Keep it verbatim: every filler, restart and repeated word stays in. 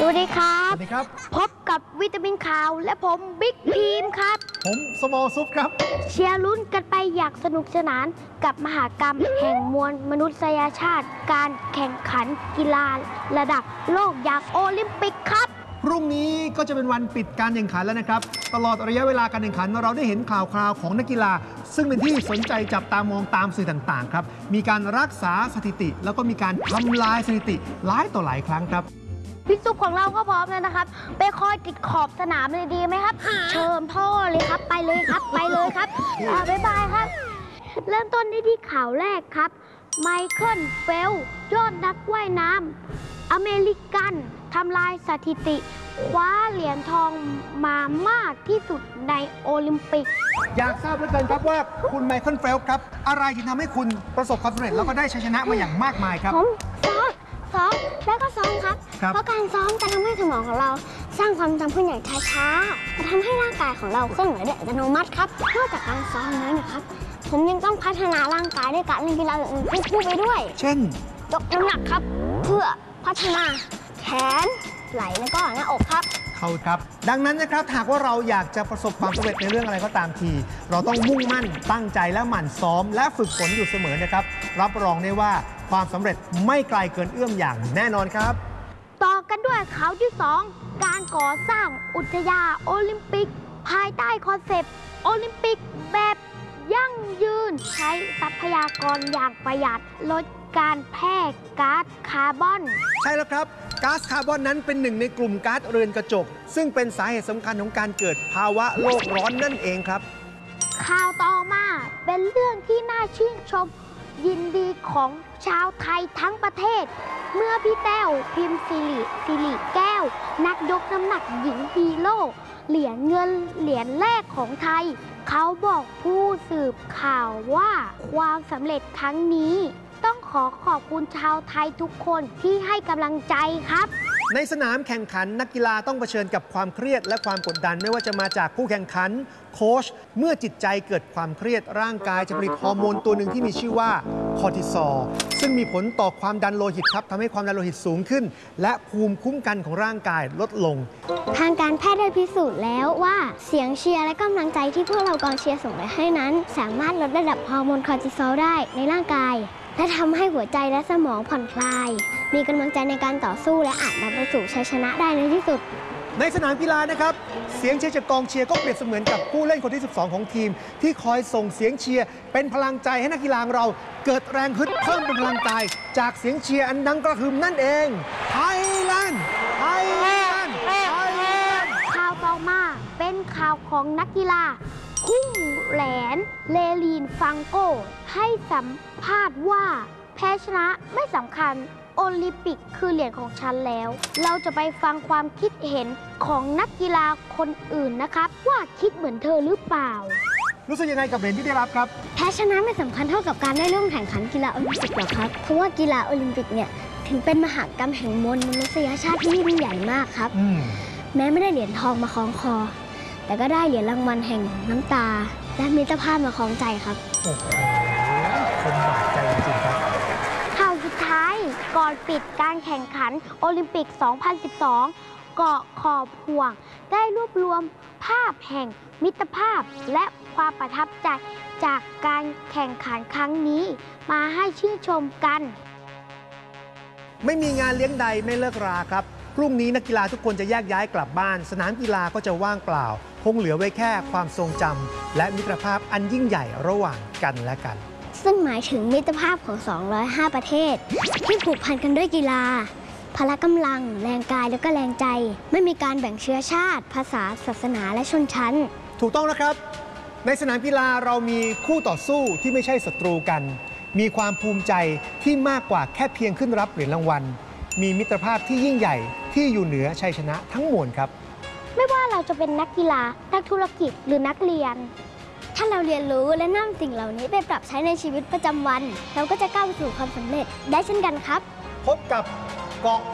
วัสดีครับสวัสดีครับพบกับวิตามินข่าวและผมบิ๊กพีมครับผมสมอลซุปครับเชียร์ลุ้นกันไปอยากสนุกสนานกับมหกรรมแห่งมวลมนุษยชาติการแข่งขันกีฬาระดับโลกอย่างโอลิมปิกครับพรุ่งนี้ก็จะเป็นวันปิดการแข่งขันแล้วนะครับตลอดระยะเวลาการแข่งขันเราได้เห็นข่าวคราวของนักกีฬาซึ่งเป็นที่สนใจจับตามองตามสื่อต่างๆครับมีการรักษาสถิติแล้วก็มีการทำลายสถิติหลายต่อหลายครั้งครับพี่ซุปของเราก็พร้อมแล้วนะครับไปคอยติดขอบสนามเลยดีไหมครับเชิญพ่อเลยครับไปเลยครับไปเลยครับบ๊ายบายครับเริ่มต้นที่ข่าวแรกครับไมเคิลเฟลยอดนักว่ายน้ำอเมริกันทำลายสถิติคว้าเหรียญทองมามากที่สุดในโอลิมปิกอยากทราบเหลือเกินครับว่าคุณไมเคิลเฟลป์ครับอะไรที่ทำให้คุณประสบความสำเร็จแล้วก็ได้ชัยชนะมาอย่างมากมายครับผมซ้อมซ้อมแล้วก็ซ้อมครับเพราะการซ้อมจะทำให้สมองของเราสร้างความจำขึ้นอย่างช้าๆจะทำให้ร่างกายของเราเคลื่อนไหวได้อัตโนมัติครับนอกจากการซ้อมแล้วนะครับผมยังต้องพัฒนาร่างกายด้วยการเล่นกีฬาอื่นๆคู่ไปด้วยเช่นยกน้ำหนักครับเพื่อพัฒนาแขนไหล่แล้วก็หน้าอกครับเขาครับดังนั้นนะครับหากว่าเราอยากจะประสบความสำเร็จในเรื่องอะไรก็ตามทีเราต้องมุ่งมั่นตั้งใจและหมั่นซ้อมและฝึกฝนอยู่เสมอนะครับรับรองได้ว่าความสำเร็จไม่ไกลเกินเอื้อมอย่างแน่นอนครับต่อกันด้วยข่าวที่สองการก่อสร้างอุทยานโอลิมปิกภายใต้คอนเซปต์โอลิมปิกแบบยั่งยืนใช้ทรัพยากรอย่างประหยัดลดการแพร่ก๊าซคาร์บอนใช่แล้วครับก๊าซคาร์บอนนั้นเป็นหนึ่งในกลุ่มก๊าซเรือนกระจกซึ่งเป็นสาเหตุสำคัญของการเกิดภาวะโลกร้อนนั่นเองครับข่าวต่อมาเป็นเรื่องที่น่าชื่นชมยินดีของชาวไทยทั้งประเทศเมื่อพี่แต้วพิมพ์สิริสิริแก้วนักยกน้ำหนักหญิงฮีโร่เหรียญเงินเหรียญแรกของไทยเขาบอกผู้สืบข่าวว่าความสำเร็จครั้งนี้ต้องขอขอบคุณชาวไทยทุกคนที่ให้กำลังใจครับในสนามแข่งขันนักกีฬาต้องเผชิญกับความเครียดและความกดดันไม่ว่าจะมาจากผู้แข่งขันโค้ชเมื่อจิตใจเกิดความเครียดร่างกายจะผลิตฮอร์โมนตัวหนึ่งที่มีชื่อว่าคอร์ติซอลซึ่งมีผลต่อความดันโลหิตครับทำให้ความดันโลหิตสูงขึ้นและภูมิคุ้มกันของร่างกายลดลงทางการแพทย์ได้พิสูจน์แล้วว่าเสียงเชียร์และกำลังใจที่พวกเรากองเชียร์ส่งไปให้นั้นสามารถลดระดับฮอร์โมนคอร์ติซอลได้ในร่างกายและทำให้หัวใจและสมองผ่อนคลายมีกำลังใจในการต่อสู้และอาจนำไปสู่ชัยชนะได้ในที่สุดในสนามกีฬานะครับเสียงเชียร์จากกองเชียร์ก็เปรียบเสมือนกับผู้เล่นคนที่สิบสองของทีมที่คอยส่งเสียงเชียร์เป็นพลังใจให้นักกีฬาเราเกิดแรงฮึดเพิ่มเป็นพลังกายจากเสียงเชียร์อันดังกระหึ่มนั่นเองไทยแลนด์ไทยแลนด์ไทยแลนด์ข่าวต่อมาเป็นข่าวของนักกีฬาพุ่งแหลนเลลีนฟังโกให้สัมภาษณ์ว่าแพ้ชนะไม่สำคัญโอลิมปิกคือเหรียญของฉันแล้วเราจะไปฟังความคิดเห็นของนักกีฬาคนอื่นนะครับว่าคิดเหมือนเธอหรือเปล่ารู้สึกยังไงกับเหรียญที่ได้รับครับแพ้ชนะไม่สำคัญเท่ากับการได้ร่วมแข่งขันกีฬาโอลิมปิกหรอกครับเพราะว่ากีฬาโอลิมปิกเนี่ยถึงเป็นมหกรรมแห่งมวลมนุษยชาติที่ยิ่งใหญ่มากครับแม้ไม่ได้เหรียญทองมาคล้องคอแต่ก็ได้เหรียญรางวัลแห่งน้ำตาและมิตรภาพมาคล้องใจครับโอ้โหคมบาดใจจริงครับข่าวสุดท้ายก่อนปิดการแข่งขันโอลิมปิก สองพันสิบสอง เกาะขอบห่วงได้รวบรวมภาพแห่งมิตรภาพและความประทับใจจากการแข่งขันครั้งนี้มาให้ชื่นชมกันไม่มีงานเลี้ยงใดไม่เลิกราครับพรุ่งนี้นักกีฬาทุกคนจะแยกย้ายกลับบ้านสนามกีฬาก็จะว่างเปล่าคงเหลือไว้แค่ความทรงจำและมิตรภาพอันยิ่งใหญ่ระหว่างกันและกันซึ่งหมายถึงมิตรภาพของสองร้อยห้าประเทศที่ผูกพันกันด้วยกีฬาพละกำลังแรงกายและก็แรงใจไม่มีการแบ่งเชื้อชาติภาษาศาสนาและชนชั้นถูกต้องนะครับในสนามกีฬาเรามีคู่ต่อสู้ที่ไม่ใช่ศัตรูกันมีความภูมิใจที่มากกว่าแค่เพียงขึ้นรับเหรียญรางวัลมีมิตรภาพที่ยิ่งใหญ่ที่อยู่เหนือชัยชนะทั้งมวลครับไม่ว่าเราจะเป็นนักกีฬานักธุรกิจหรือนักเรียนถ้าเราเรียนรู้และนำสิ่งเหล่านี้ไปปรับใช้ในชีวิตประจำวันเราก็จะก้าวไปสู่ความสำเร็จได้เช่นกันครับพบกับเกาะ